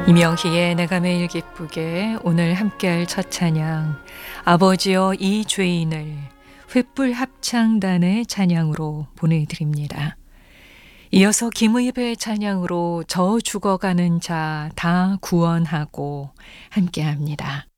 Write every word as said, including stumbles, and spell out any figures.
이명희의 내가 매일 기쁘게 오늘 함께할 첫 찬양 아버지여 이 죄인을 횃불 합창단의 찬양으로 보내드립니다. 이어서 김의배의 찬양으로 저 죽어가는 자 다 구원하고 함께합니다.